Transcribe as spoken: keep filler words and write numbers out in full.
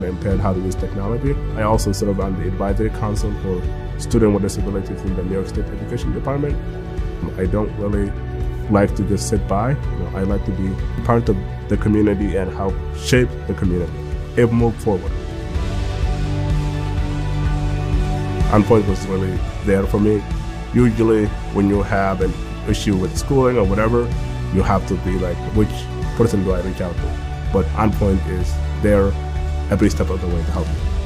impaired how to use technology. I also serve on the advisory council for students with disabilities in the New York State Education Department. I don't really like to just sit by. You know, I like to be part of the community and help shape the community and move forward. OnPoint was really there for me. Usually when you have an issue with schooling or whatever, you have to be like, which person do I reach out to? But OnPoint is there every step of the way to help you.